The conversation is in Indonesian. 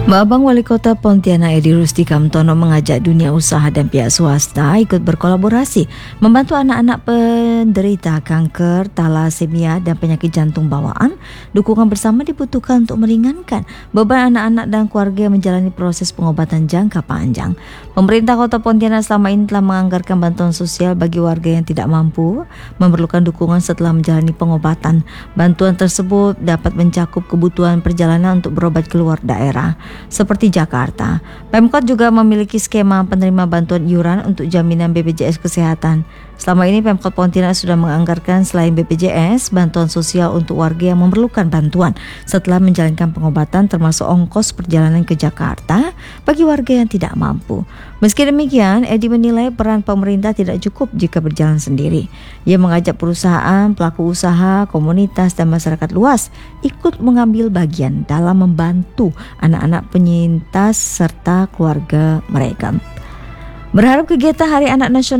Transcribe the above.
Babang Wali Kota Pontianak Edi Rusdi Kamtono mengajak dunia usaha dan pihak swasta ikut berkolaborasi membantu anak-anak penderita kanker, talasemia dan penyakit jantung bawaan. Dukungan bersama dibutuhkan untuk meringankan beban anak-anak dan keluarga yang menjalani proses pengobatan jangka panjang. Pemerintah Kota Pontianak selama ini telah menganggarkan bantuan sosial bagi warga yang tidak mampu memerlukan dukungan setelah menjalani pengobatan. Bantuan tersebut dapat mencakup kebutuhan perjalanan untuk berobat keluar daerah seperti Jakarta. Pemkot juga memiliki skema penerima bantuan iuran untuk jaminan BPJS Kesehatan. Selama ini Pemkot Pontianak sudah menganggarkan selain BPJS, bantuan sosial untuk warga yang memerlukan bantuan setelah menjalankan pengobatan, termasuk ongkos perjalanan ke Jakarta bagi warga yang tidak mampu. Meski demikian, Edi menilai peran pemerintah tidak cukup jika berjalan sendiri. Ia mengajak perusahaan, pelaku usaha, komunitas dan masyarakat luas ikut mengambil bagian dalam membantu anak-anak penyintas serta keluarga mereka. Berharap kegiatan Hari Anak Nasional